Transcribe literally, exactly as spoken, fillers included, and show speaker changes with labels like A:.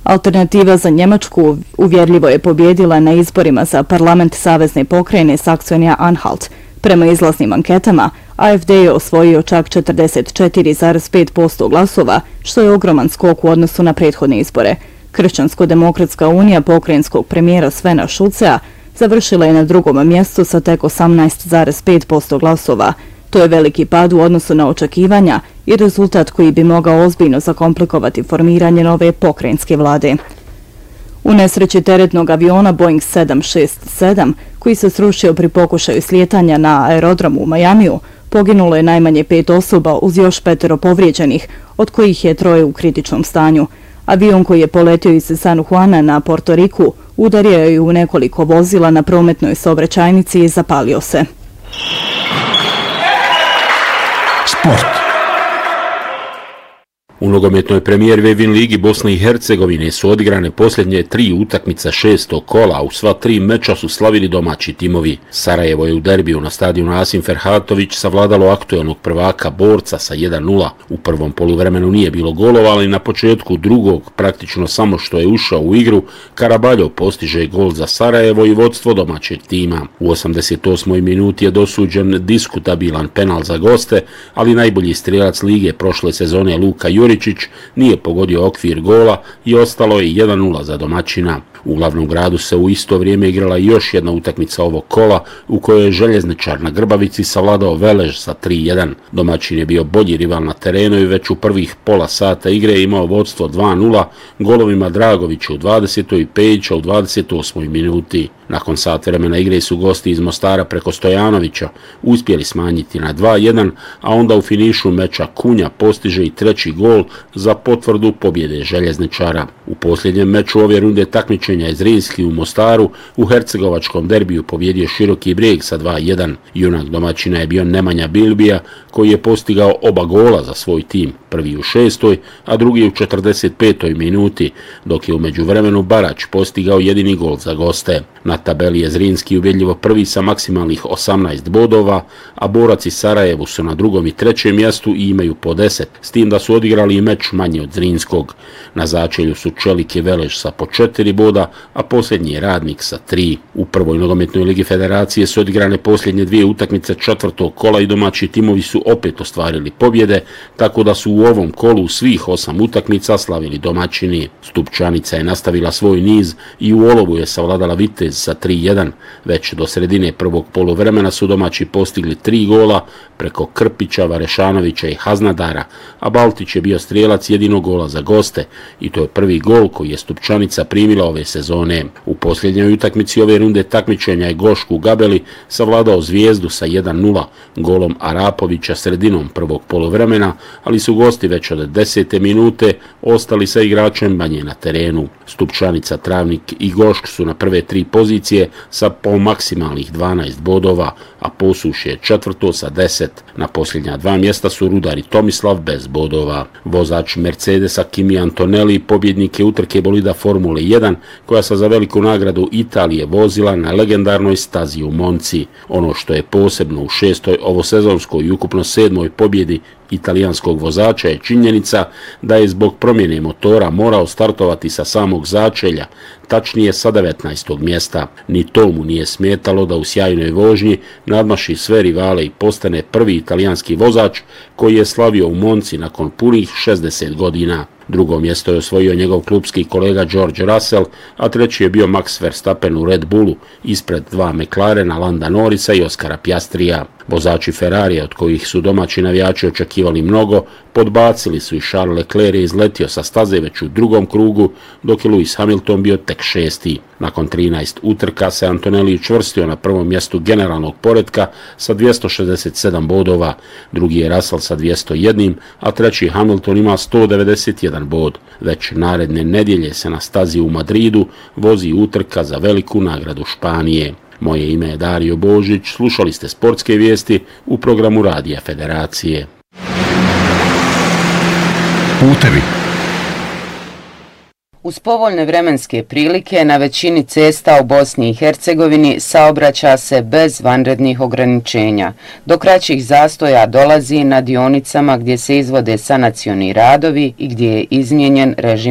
A: Alternativa za Njemačku uvjerljivo je pobjedila na izborima za parlament savezne pokrajine Saksonija-Anhalt. Prema izlaznim anketama, A F D je osvojio čak četrdeset četiri zarez pet posto glasova, što je ogroman skok u odnosu na prethodne izbore. Kršćansko-demokratska unija pokrajinskog premijera Svena Šulcea završila je na drugom mjestu sa tek osamnaest zarez pet posto glasova. To je veliki pad u odnosu na očekivanja i rezultat koji bi mogao ozbiljno zakomplikovati formiranje nove pokrajinske vlade. U nesreći teretnog aviona Boeing sedam šest sedam, koji se srušio pri pokušaju slijetanja na aerodromu u Majamiju, poginulo je najmanje pet osoba uz još petero povrijeđenih, od kojih je troje u kritičnom stanju. Avion koji je poletio iz San Juana na Porto Riku udario je u nekoliko vozila na prometnoj saobraćajnici i zapalio se.
B: Sport. U nogometnoj premijer Vevin ligi Bosne i Hercegovine su odigrane posljednje tri utakmice šestog kola, a u sva tri meča su slavili domaći timovi. Sarajevo je u derbiju na stadionu Asim Ferhatović savladalo aktuelnog prvaka Borca sa jedan nula. U prvom poluvremenu nije bilo golova, ali na početku drugog, praktično samo što je ušao u igru, Karabaljo postiže gol za Sarajevo i vodstvo domaćeg tima. U osamdeset osmoj minuti je dosuđen diskutabilan penal za goste, ali najbolji strijelac lige prošle sezone Luka Jurić nije pogodio okvir gola i ostalo je jedan nula za domaćina. U glavnom gradu se u isto vrijeme igrala još jedna utakmica ovog kola u kojoj je Željezničar na Grbavici savladao Velež sa tri jedan. Domaćin je bio bolji rival na terenu i već u prvih pola sata igre imao vodstvo dva nula golovima Dragovića u dvadesetoj i Pejića u dvadeset osmoj minuti. Nakon sat vremena igre su gosti iz Mostara preko Stojanovića uspjeli smanjiti na dva jedan, a onda u finišu meča Kunja postiže i treći gol za potvrdu pobjede Željezničara. U posljednjem meču ove runde takmičenja je Zrinski u Mostaru u hercegovačkom derbiju pobjedio Široki Brijeg sa dva jedan. Junak domaćina je bio Nemanja Bilbija koji je postigao oba gola za svoj tim, prvi u šestoj, a drugi u četrdeset petoj minuti, dok je u međuvremenu Barać postigao jedini gol za goste. Na tabeli je Zrinski ubjedljivo prvi sa maksimalnih osamnaest bodova, a Borac i Sarajevo su na drugom i trećem mjestu i imaju po deset, s tim da su odigrali i meč manje od Zrinskog. Na začelju su Čelik i Velež sa po četiri boda, a posljednji je Radnik sa tri. U prvoj nogometnoj ligi federacije su odigrane posljednje dvije utakmice četvrtog kola i domaći timovi su opet ostvarili pobjede, tako da su u ovom kolu svih osam utakmica slavili domaćini. Stupčanica je nastavila svoj niz i u Olovu je savladala Vitez sa tri jedan. Već do sredine prvog poluvremena su domaći postigli tri gola preko Krpića, Varešanovića i Haznadara, a Baltić je bio strijelac jedinog gola za goste i to je prvi gol koji je Stupčanica primila ove sezone. U posljednjoj utakmici ove runde takmičenja je Gošku Gabeli savladao Zvijezdu sa jedan nula golom Arapovića sredinom prvog poluvremena, ali su gosti već od desete minute ostali sa igračem manje na terenu. Stupčanica, Travnik i Gošk su na prve tri pozicije sa po maksimalnih dvanaest bodova, a Posušje četvrto sa deset. Na posljednja dva mjesta su Rudar i Tomislav bez bodova. Vozač Mercedesa Kimi Antonelli pobjednik je utrke bolida Formule jedan koja se za veliku nagradu Italije vozila na legendarnoj stazi u Monci. Ono što je posebno u šestoj ovosezonskoj i ukupno sedmoj pobjedi italijanskog vozača je činjenica da je zbog promjene motora morao startovati sa samog začelja, tačnije sa devetnaestog mjesta. Ni to mu nije smetalo da u sjajnoj vožnji nadmaši sve rivale i postane prvi italijanski vozač koji je slavio u Monci nakon punih šezdeset godina. Drugo mjesto je osvojio njegov klubski kolega George Russell, a treći je bio Max Verstappen u Red Bullu, ispred dva McLarena, Landa Norrisa i Oskara Piastrija. Vozači Ferrarija, od kojih su domaći navijači očekivali mnogo, podbacili su i Charles Leclerc je izletio sa staze već u drugom krugu, dok je Lewis Hamilton bio tek šesti. Nakon trinaest utrka se Antonelli učvrstio na prvom mjestu generalnog poretka sa dvjesto šezdeset sedam bodova, drugi je Russell sa dvjesto jedan, a treći Hamilton ima sto devedeset jedan bod. Već naredne nedjelje se na stazi u Madridu vozi utrka za veliku nagradu Španije. Moje ime je Dario Božić, slušali ste sportske vijesti u programu Radija Federacije.
C: Putevi. Uz povoljne vremenske prilike na većini cesta u Bosni i Hercegovini saobraća se bez vanrednih ograničenja. Do kraćih zastoja dolazi na dionicama gdje se izvode sanacioni radovi i gdje je izmijenjen režim